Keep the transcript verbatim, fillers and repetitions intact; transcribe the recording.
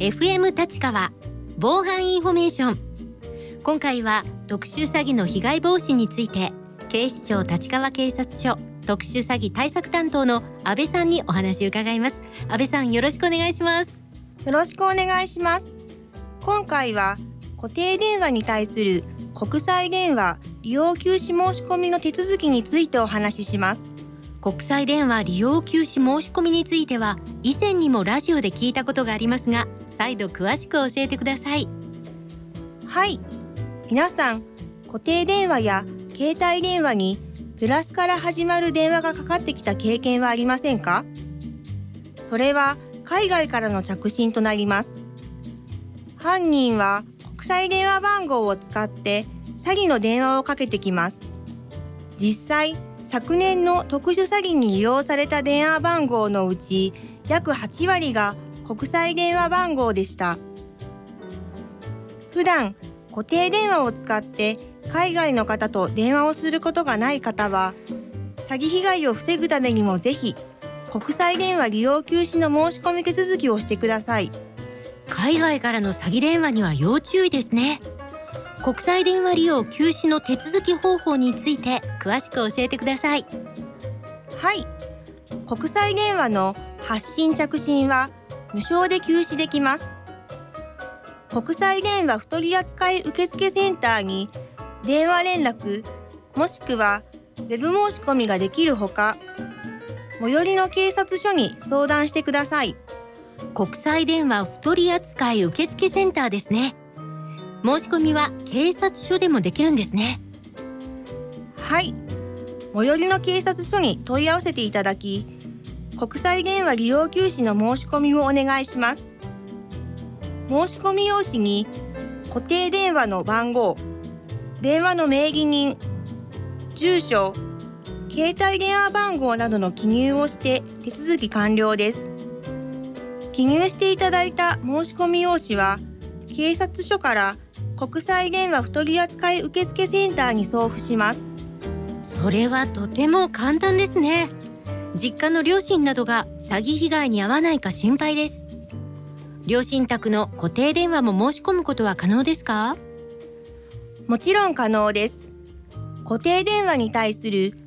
エフエム 立川防犯インフォメーション。今回は特殊詐欺の被害防止について、警視庁立川警察署特殊詐欺対策担当の安倍さんにお話を伺います。安倍さん、よろしくお願いします。 よろしくお願いします。今回は固定電話に対する国際電話利用休止申し込みの手続きについてお話しします。 国際電話利用休止申し込みについては以前にもラジオで聞いたことがありますが、再度詳しく教えてください。 はい、皆さん固定電話や携帯電話にプラスから始まる電話がかかってきた経験はありませんか？それは海外からの着信となります。犯人は国際電話番号を使って詐欺の電話をかけてきます。実際、昨年の特殊詐欺に利用された電話番号のうち約はちわりが国際電話番号でした。普段固定電話を使って海外の方と電話をすることがない方は、詐欺被害を防ぐためにもぜひ国際電話利用休止の申し込み手続きをしてください。 海外からの詐欺電話には要注意ですね。国際電話利用休止の手続き方法について詳しく教えてください。 はい、国際電話の発信着信は無償で休止できます。国際電話不取扱受付センターに電話連絡もしくはウェブ申し込みができるほか、最寄りの警察署に相談してください。 国際電話不取扱受付センターですね。申し込みは警察署でもできるんですね。 はい、最寄りの警察署に問い合わせていただき、国際電話利用休止の申し込みをお願いします。申し込み用紙に固定電話の番号、電話の名義人、住所、携帯電話番号などの記入をして手続き完了です。記入していただいた申し込み用紙は警察署から国際電話不取扱受付センターに送付します。 それはとても簡単ですね。実家の両親などが詐欺被害に遭わないか心配です。両親宅の固定電話も申し込むことは可能ですか？ もちろん可能です。固定電話に対する